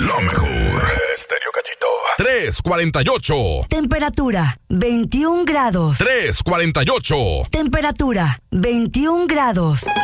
lo mejor. Estéreo Gallito. 348. Temperatura 21 grados. 348. Temperatura 21 grados.